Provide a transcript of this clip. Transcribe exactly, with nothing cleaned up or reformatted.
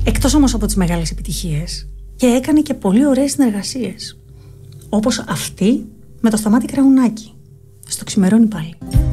Εκτός όμως από τις μεγάλες επιτυχίες, και έκανε και πολύ ωραίες συνεργασίες. Όπως αυτή με το Σταμάτη Κραουνάκη. Στο Ξημερώνει πάλι.